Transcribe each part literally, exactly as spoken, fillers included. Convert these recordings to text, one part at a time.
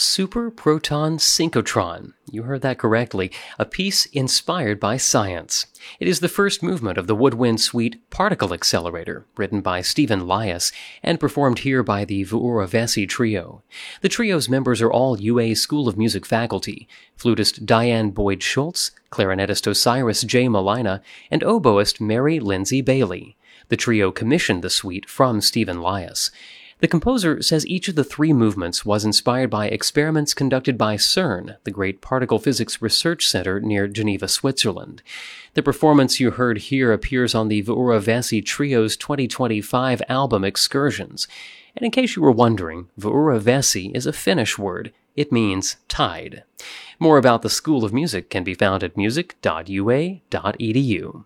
Super Proton Synchrotron. You heard that correctly, a piece inspired by science. It is the first movement of the Woodwind Suite Particle Accelerator, written by Stephen Lias and performed here by the Vuora Vesey Trio. The trio's members are all U A School of Music faculty: flutist Diane Boyd-Schultz, clarinetist Osiris J. Malina, and oboist Mary Lindsay Bailey. The trio commissioned the suite from Stephen Lias. The composer says each of the three movements was inspired by experiments conducted by CERN, the Great Particle Physics Research Center near Geneva, Switzerland. The performance you heard here appears on the Vuora Vesey Trio's twenty twenty-five album Excursions. And in case you were wondering, Vuora Vesey is a Finnish word. It means tide. More about the School of Music can be found at music dot u a dot e d u.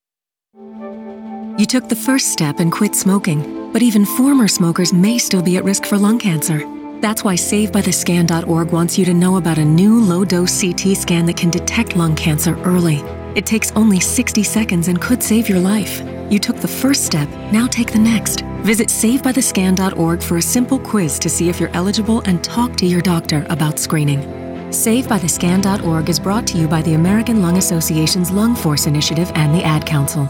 You took the first step and quit smoking, but even former smokers may still be at risk for lung cancer. That's why save by the scan dot org wants you to know about a new low-dose C T scan that can detect lung cancer early. It takes only sixty seconds and could save your life. You took the first step, now take the next. Visit save by the scan dot org for a simple quiz to see if you're eligible and talk to your doctor about screening. save by the scan dot org is brought to you by the American Lung Association's Lung Force Initiative and the Ad Council.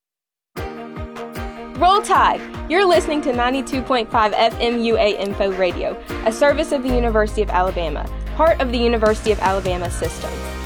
Roll Tide! You're listening to ninety-two point five F M U A Info Radio, a service of the University of Alabama, part of the University of Alabama system.